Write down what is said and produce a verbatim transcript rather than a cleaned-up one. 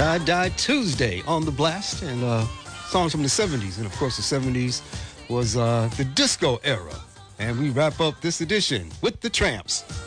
Tie-Dye Tuesday on the blast, and uh, songs from the seventies. And of course, the seventies was uh, the disco era. And we wrap up this edition with the Tramps.